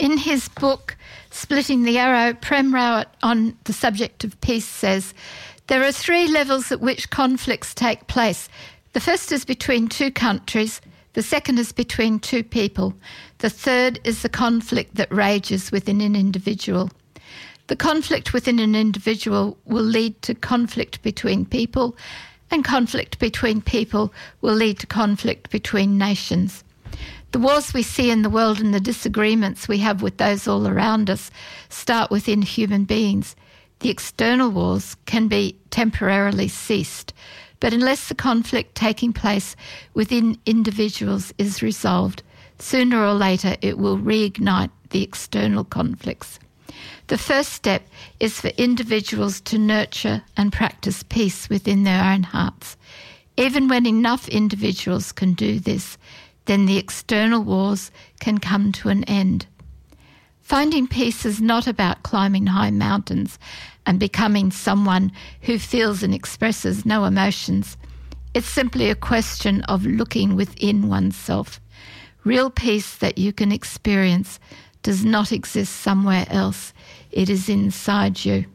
In his book, Splitting the Arrow, Prem Rawat on the subject of peace says, there are 3 levels at which conflicts take place. The first is between 2 countries. The second is between 2 people. The third is the conflict that rages within an individual. The conflict within an individual will lead to conflict between people, and conflict between people will lead to conflict between nations. The wars we see in the world and the disagreements we have with those all around us start within human beings. The external wars can be temporarily ceased, but unless the conflict taking place within individuals is resolved, sooner or later it will reignite the external conflicts. The first step is for individuals to nurture and practice peace within their own hearts. Even when enough individuals can do this, then the external wars can come to an end. Finding peace is not about climbing high mountains and becoming someone who feels and expresses no emotions. It's simply a question of looking within oneself. Real peace that you can experience does not exist somewhere else. It is inside you.